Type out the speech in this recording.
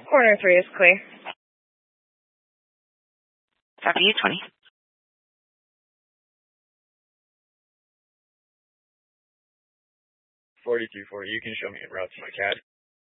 Corner 3 is clear. Copy you, 20. 4240, you can show me a route to my CAD.